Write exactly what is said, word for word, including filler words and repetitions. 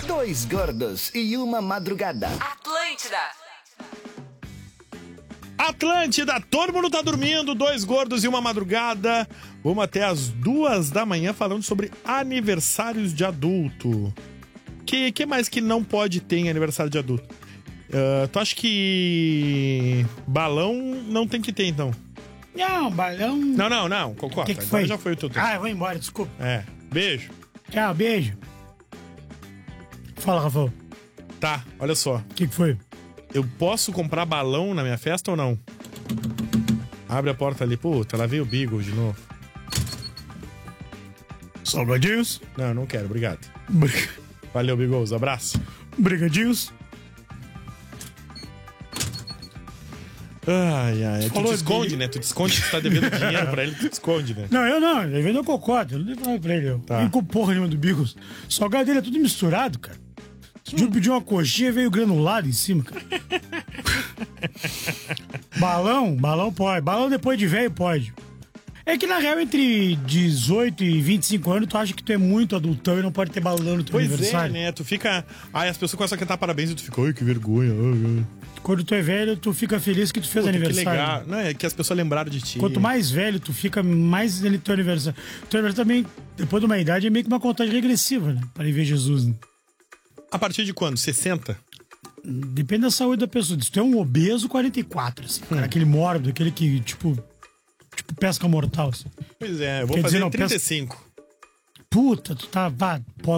Dois gordos e uma madrugada. Atlântida. Atlântida, todo mundo tá dormindo, dois gordos e uma madrugada. Vamos até as duas da manhã falando sobre aniversários de adulto. Que, que mais que não pode ter em aniversário de adulto? Uh, tu acha que balão não tem que ter, então? Não, balão... Não, não, não, concordo. Que que Agora foi? já foi o teu tempo. Ah, eu vou embora, desculpa. É, beijo. Tchau, beijo. Fala, Rafael. Tá, olha só. O que, que foi? Eu posso comprar balão na minha festa ou não? Abre a porta ali. Puta, lá veio o Beagle de novo. Salgadinhos? Não, não quero, obrigado. Bri- Valeu, Beagles, abraço. Brigadinhos? Ai, ai. Tu Falou te esconde, de- né? Tu te esconde que tu tá devendo dinheiro pra ele, tu te esconde, né? Não, eu não, ele vendeu cocota, eu não dei nada pra ele. Eu Tá. vim com porra nenhuma do Bigos. O salgado dele é tudo misturado, cara. Esse dia eu pedi uma coxinha e veio granulado em cima, cara. Balão, balão pode. Balão depois de velho pode. É que na real, entre dezoito e vinte e cinco anos, tu acha que tu é muito adultão e não pode ter balão no teu Pois é, aniversário. né? Tu fica... Ai, as pessoas começam a cantar parabéns e tu fica... Ai, que vergonha. Ai, ai. Quando tu é velho, tu fica feliz que tu fez Puta, que aniversário. legal. Não, é que as pessoas lembraram de ti. Quanto mais velho tu fica, mais ele teu aniversário. Teu aniversário também, depois de uma idade, é meio que uma contagem regressiva, né? Para ir ver Jesus, né? A partir de quando? sessenta? Depende da saúde da pessoa. Se tu é um obeso, quarenta e quatro, assim. Hum. Cara, aquele mórbido, aquele que, tipo... Tipo, pesca mortal, assim. Pois é, eu vou Quer fazer dizer, não, trinta e cinco. Puta, tu tá... Vá,